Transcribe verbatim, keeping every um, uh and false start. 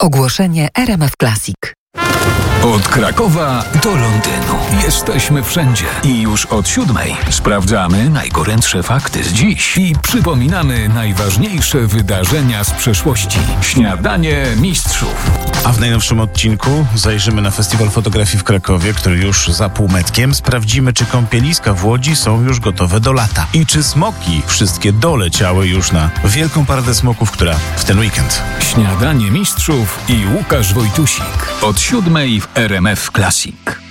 Ogłoszenie R M F Classic. Od Krakowa do Londynu. Jesteśmy wszędzie. I już od siódmej sprawdzamy najgorętsze fakty z dziś i przypominamy najważniejsze wydarzenia z przeszłości. Śniadanie mistrzów. A w najnowszym odcinku zajrzymy na Festiwal Fotografii w Krakowie, który już za półmetkiem. Sprawdzimy, czy kąpieliska w Łodzi są już gotowe do lata. I czy smoki wszystkie doleciały już na wielką paradę smoków, która w ten weekend. Śniadanie mistrzów i Łukasz Wojtusik. Od siódmej w R M F Classic.